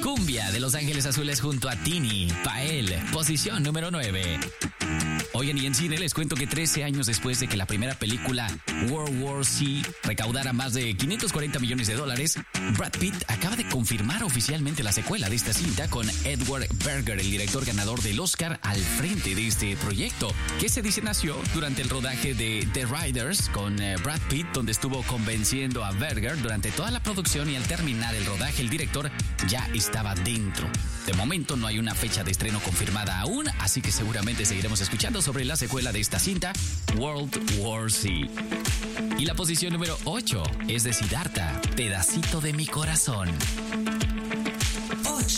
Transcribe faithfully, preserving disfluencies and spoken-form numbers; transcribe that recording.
Cumbia de Los Ángeles Azules junto a Tini, Pael, posición número nueve. Oigan, y en cine les cuento que trece años después de que la primera película World War Z recaudara más de quinientos cuarenta millones de dólares, Brad Pitt acaba de confirmar oficialmente la secuela de esta cinta con Edward Berger, el director ganador del Oscar, al frente de este proyecto, que se dice nació durante el rodaje de The Riders con eh, Brad Pitt, donde estuvo convenciendo a Berger durante toda la producción, y al terminar el rodaje el director ya estaba dentro. De momento no hay una fecha de estreno confirmada aún, así que seguramente seguiremos escuchando sobre la secuela de esta cinta, World War Z. Y la posición número ocho es de Siddhartha, Pedacito de mi corazón.